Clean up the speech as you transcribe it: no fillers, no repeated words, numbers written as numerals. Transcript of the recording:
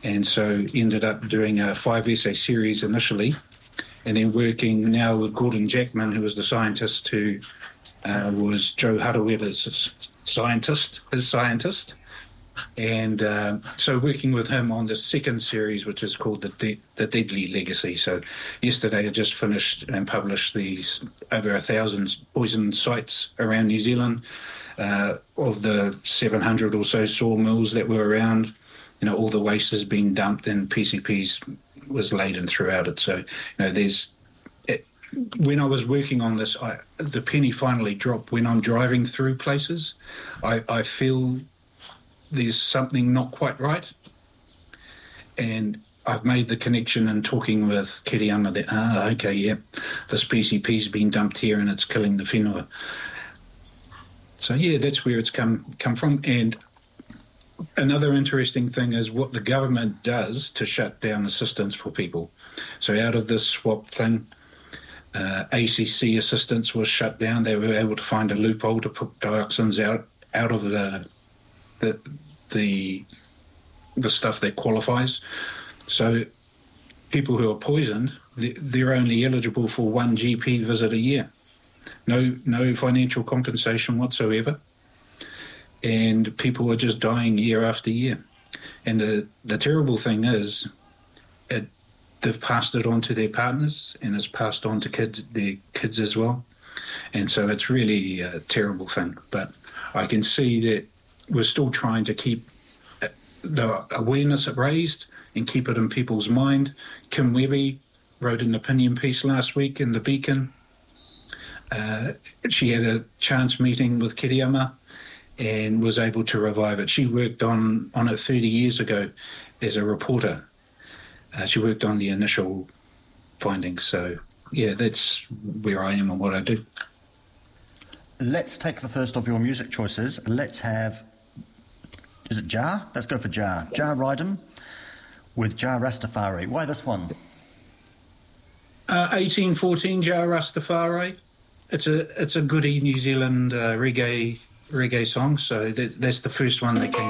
and so ended up doing a 5-essay series initially, and then working now with Gordon Jackman, who was the scientist who was Joe Harawira's scientist. And so working with him on the second series, which is called the Deadly Legacy. So yesterday I just finished and published these over 1,000 poison sites around New Zealand. Of the 700 or so sawmills that were around, all the waste has been dumped and PCPs was laden throughout it. So, when I was working on this, the penny finally dropped. When I'm driving through places, I feel there's something not quite right. And I've made the connection in talking with Kiriyama that, this PCP's been dumped here and it's killing the whenua. So, that's where it's come from. And another interesting thing is what the government does to shut down assistance for people. So out of this swap thing, ACC assistance was shut down. They were able to find a loophole to put dioxins out of the stuff that qualifies. So people who are poisoned, they're only eligible for one GP visit a year. No financial compensation whatsoever. And people are just dying year after year. And the terrible thing is, they've passed it on to their partners, and it's passed on to their kids as well. And so it's really a terrible thing. But I can see that we're still trying to keep the awareness raised and keep it in people's mind. Kim Webby wrote an opinion piece last week in the Beacon. She had a chance meeting with Kiriyama and was able to revive it. She worked on it 30 years ago as a reporter. She worked on the initial findings. So, that's where I am and what I do. Let's take the first of your music choices. Let's have... Is it Jah? Let's go for Jah. Jah Rydon with Jah Rastafari. Why this one? 1814 Jah Rastafari. It's a goodie New Zealand reggae song. So that's the first one that came